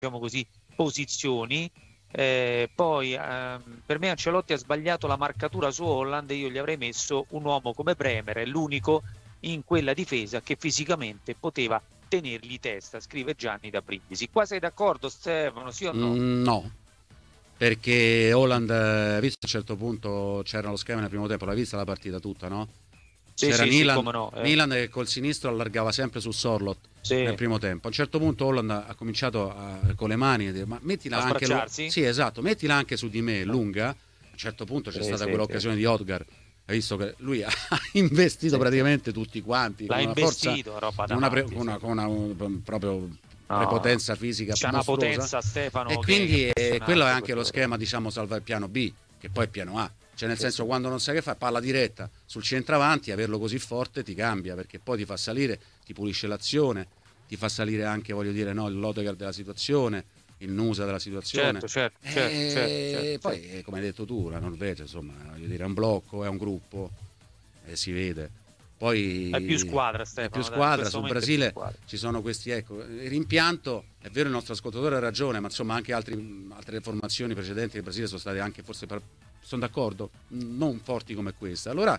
diciamo così, posizioni. Poi per me Ancelotti ha sbagliato la marcatura su Haaland e io gli avrei messo un uomo come Bremer, è l'unico in quella difesa che fisicamente poteva tenergli testa, scrive Gianni da Brindisi. Qua sei d'accordo, Stefano, sì o no? No, perché Haaland, visto a un certo punto c'era lo schema nel primo tempo, l'hai vista la partita tutta, no? Sì, C'era sì, sì, Milan, come no. Milan che col sinistro allargava sempre su Sorlot nel Sì, primo tempo. A un certo punto Haaland ha cominciato con le mani a dire, ma mettila a anche sbracciarsi? sì, esatto, mettila anche su di me, lunga. A un certo punto c'è Sì, stata sì, sì, quell'occasione di Odgar. Hai visto che lui ha investito sì, sì. praticamente tutti quanti con L'ha una forza, investito, roba con da una, matti, sì. con una proprio No, prepotenza fisica c'è una mostruosa. potenza, E Stefano, che è quindi quello è impressionante anche quel lo giocatore. schema, diciamo, salva il piano B, che poi è piano A. Cioè, nel Sì, senso, sì. quando non sai che fare, palla diretta sul centravanti, averlo così forte ti cambia, perché poi ti fa salire, ti pulisce l'azione, ti fa salire anche, voglio dire, no, il Lodegaard della situazione, il Nusa della situazione. Certo, certo, certo, certo, certo, E certo. poi, come hai detto tu, la Norvegia, insomma, voglio dire, è un blocco, è un gruppo, si vede. È più Poi squadra, è più Stefano, dai, in squadra, questo sul momento è più Brasile squadra. ci sono questi, ecco, il rimpianto, è vero il nostro ascoltatore ha ragione, ma insomma anche altre formazioni precedenti del Brasile sono state anche forse sono d'accordo, non forti come questa. Allora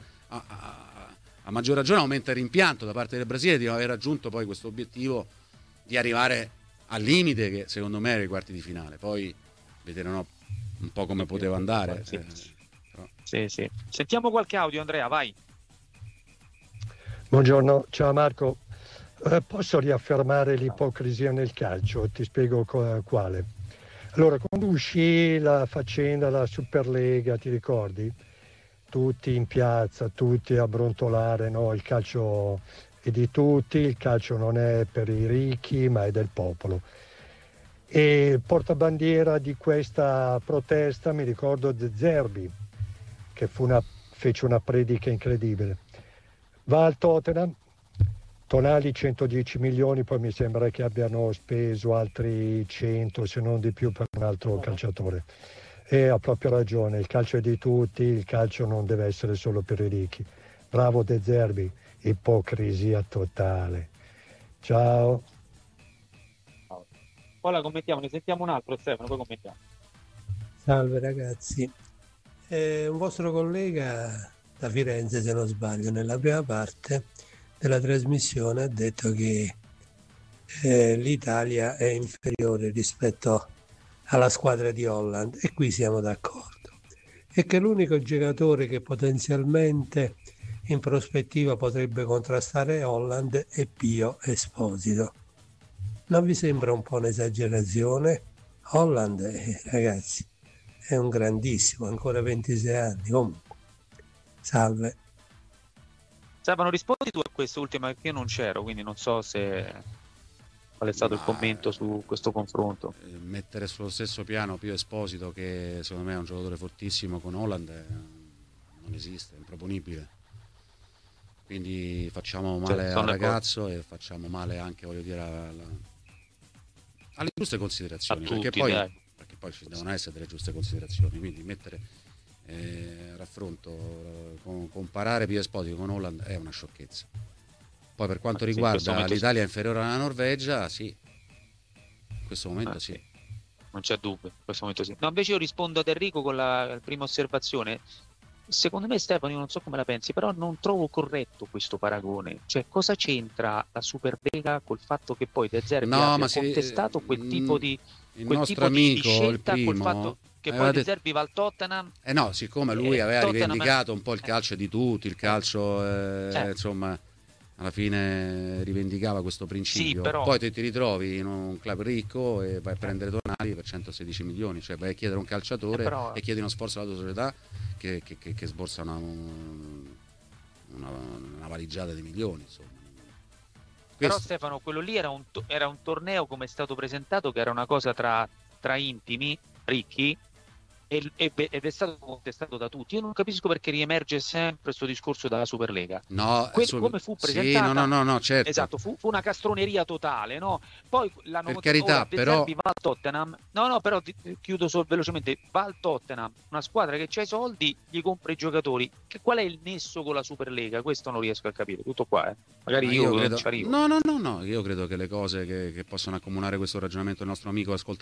a maggior ragione aumenta il rimpianto da parte del Brasile di non aver raggiunto poi questo obiettivo di arrivare al limite che secondo me era i quarti di finale. Poi vedremo un po' come poteva andare. Sì. Però. Sì, sì. Sentiamo qualche audio, Andrea, vai. Buongiorno, ciao Marco. Posso riaffermare l'ipocrisia nel calcio? Ti spiego quale. Allora, quando uscì la faccenda della Superlega, ti ricordi? Tutti in piazza, tutti a brontolare, no? Il calcio è di tutti, il calcio non è per i ricchi, ma è del popolo. E portabandiera di questa protesta, mi ricordo De Zerbi, che fece una predica incredibile. Va al Tottenham, Tonali 110 milioni, poi mi sembra che abbiano speso altri 100, se non di più, per un altro calciatore. E ha proprio ragione, il calcio è di tutti, il calcio non deve essere solo per i ricchi. Bravo De Zerbi, ipocrisia totale. Ciao. Poi la commentiamo, ne sentiamo un altro, Stefano, poi commentiamo. Salve ragazzi, un vostro collega da Firenze, se non sbaglio, nella prima parte della trasmissione ha detto che l'Italia è inferiore rispetto alla squadra di Holland e qui siamo d'accordo. E che l'unico giocatore che potenzialmente in prospettiva potrebbe contrastare Holland è Pio Esposito. Non vi sembra un po' un'esagerazione? Holland, ragazzi, è un grandissimo, ancora 26 anni, comunque. Salve. Stefano, rispondi tu a quest'ultima, perché io non c'ero, quindi non so se qual è stato il commento su questo confronto. Mettere sullo stesso piano Pio Esposito, che secondo me è un giocatore fortissimo, con Holland non esiste, è improponibile. Quindi facciamo male al ragazzo e facciamo male anche, voglio dire, alle giuste considerazioni, tutti, perché poi ci devono essere delle giuste considerazioni, quindi mettere raffronto, comparare Pio Esposito con Holland è una sciocchezza. Poi per quanto riguarda l'Italia inferiore alla Norvegia, sì, in questo momento sì. Non c'è dubbio, in questo momento sì. No, invece io rispondo ad Enrico con la prima osservazione. Secondo me, Stefano, io non so come la pensi, però non trovo corretto questo paragone. Cioè, cosa c'entra la Superlega col fatto che poi De Zerbi abbia contestato quel tipo di scelta, col fatto che poi De Zerbi va al Tottenham? No, siccome lui aveva rivendicato un po' il calcio di tutti, il calcio, insomma, alla fine rivendicava questo principio. Sì, però... Poi ti ritrovi in un club ricco e vai a prendere Tonali per 116 milioni, cioè vai a chiedere un calciatore e chiedi uno sforzo alla tua società che sborsa una valigiata di milioni, insomma. Però Stefano, quello lì era un torneo, come è stato presentato, che era una cosa tra intimi, ricchi, ed è stato contestato da tutti. Io non capisco perché riemerge sempre questo discorso della Superlega. No, Come fu presentata, sì, no, certo. esatto, fu una castroneria totale, no? Poi l'hanno per carità, però va al Tottenham. No, però chiudo velocemente. Va al Tottenham, una squadra che c'ha i soldi, gli compra i giocatori. Qual è il nesso con la Superlega? Questo non riesco a capire. Tutto qua, magari io credo, non ci arrivo. no, io credo che le cose che possono accomunare questo ragionamento del nostro amico